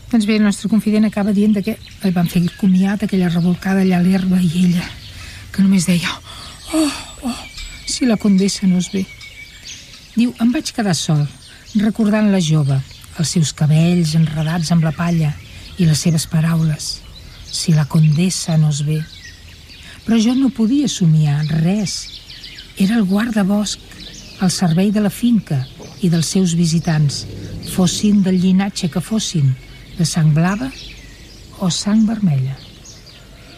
Doncs bé, el nostre confident acaba dient que el van fer comiat, aquella revolcada allà a l'herba, i ella, que només deia si la condessa no es ve. Diu, em vaig quedar sol, recordant la jove, els seus cabells enredats amb la palla i les seves paraules. Si la condessa no es ve. Però jo no podia somiar res. Era el guardabosc, al servei de la finca i dels seus visitants, fossin del llinatge que fossin, de sang blava o sang vermella.